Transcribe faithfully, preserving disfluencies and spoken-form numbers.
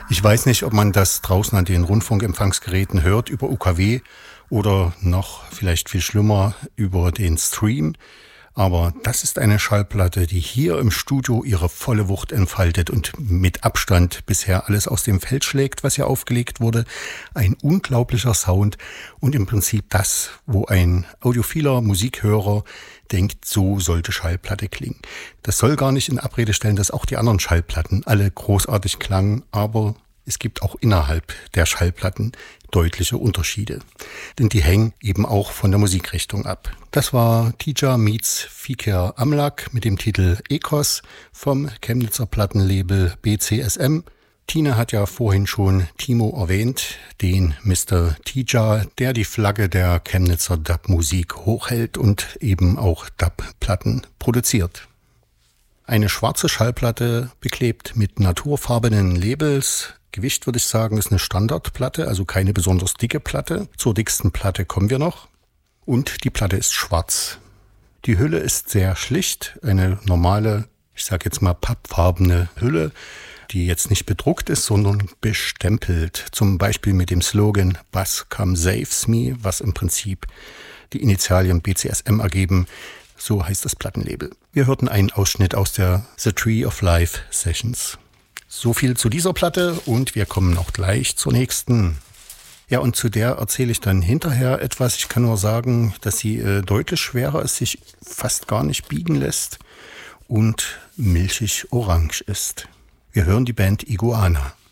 Ich weiß nicht, ob man das draußen an den Rundfunkempfangsgeräten hört über U K W oder noch vielleicht viel schlimmer über den Stream. Aber das ist eine Schallplatte, die hier im Studio ihre volle Wucht entfaltet und mit Abstand bisher alles aus dem Feld schlägt, was hier aufgelegt wurde. Ein unglaublicher Sound und im Prinzip das, wo ein audiophiler Musikhörer denkt, so sollte Schallplatte klingen. Das soll gar nicht in Abrede stellen, dass auch die anderen Schallplatten alle großartig klangen, aber es gibt auch innerhalb der Schallplatten deutliche Unterschiede. Denn die hängen eben auch von der Musikrichtung ab. Das war Tija meets Fikir Amlak mit dem Titel Ecos vom Chemnitzer Plattenlabel B C S M. Tine hat ja vorhin schon Timo erwähnt, den Mister Tija, der die Flagge der Chemnitzer Dub-Musik hochhält und eben auch Dub-Platten produziert. Eine schwarze Schallplatte beklebt mit naturfarbenen Labels. Gewicht würde ich sagen, ist eine Standardplatte, also keine besonders dicke Platte. Zur dicksten Platte kommen wir noch. Und die Platte ist schwarz. Die Hülle ist sehr schlicht, eine normale, ich sage jetzt mal pappfarbene Hülle, die jetzt nicht bedruckt ist, sondern bestempelt. Zum Beispiel mit dem Slogan Bass Come Saves Me, was im Prinzip die Initialien B C S M ergeben. So heißt das Plattenlabel. Wir hörten einen Ausschnitt aus der The Tree of Life Sessions. So viel zu dieser Platte und wir kommen auch gleich zur nächsten. Ja, und zu der erzähle ich dann hinterher etwas. Ich kann nur sagen, dass sie äh, deutlich schwerer ist, sich fast gar nicht biegen lässt und milchig orange ist. Wir hören die Band Iguana.